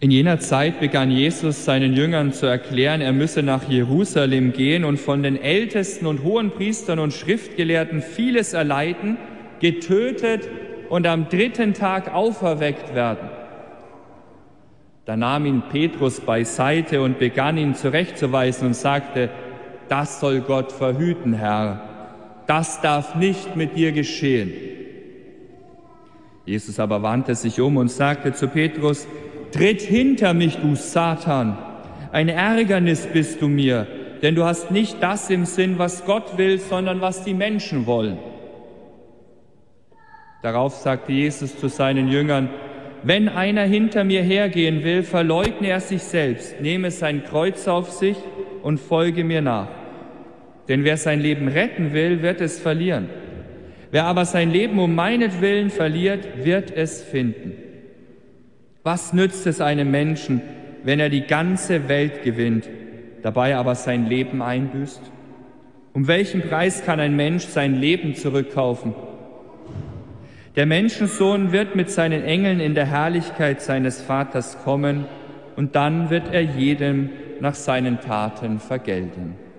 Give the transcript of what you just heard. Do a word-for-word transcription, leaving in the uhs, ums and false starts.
In jener Zeit begann Jesus seinen Jüngern zu erklären, er müsse nach Jerusalem gehen und von den Ältesten und Hohenpriestern und Schriftgelehrten vieles erleiden, getötet und am dritten Tag auferweckt werden. Da nahm ihn Petrus beiseite und begann ihn zurechtzuweisen und sagte: Das soll Gott verhüten, Herr. Das darf nicht mit dir geschehen. Jesus aber wandte sich um und sagte zu Petrus: Tritt hinter mich, du Satan! Ein Ärgernis bist du mir, denn du hast nicht das im Sinn, was Gott will, sondern was die Menschen wollen. Darauf sagte Jesus zu seinen Jüngern: Wenn einer hinter mir hergehen will, verleugne er sich selbst, nehme sein Kreuz auf sich und folge mir nach. Denn wer sein Leben retten will, wird es verlieren. Wer aber sein Leben um meinetwillen verliert, wird es finden. Was nützt es einem Menschen, wenn er die ganze Welt gewinnt, dabei aber sein Leben einbüßt? Um welchen Preis kann ein Mensch sein Leben zurückkaufen? Der Menschensohn wird mit seinen Engeln in der Herrlichkeit seines Vaters kommen, und dann wird er jedem nach seinen Taten vergelten.